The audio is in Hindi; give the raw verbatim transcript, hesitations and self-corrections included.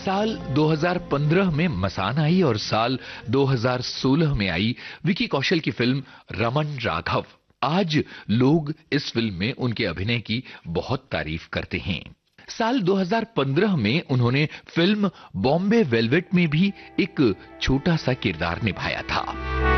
साल दो हज़ार पंद्रह में मसान आई और साल दो हज़ार सोलह में आई विकी कौशल की फिल्म रमन राघव। आज लोग इस फिल्म में उनके अभिनय की बहुत तारीफ करते हैं। साल दो हज़ार पंद्रह में उन्होंने फिल्म बॉम्बे वेलवेट में भी एक छोटा सा किरदार निभाया था।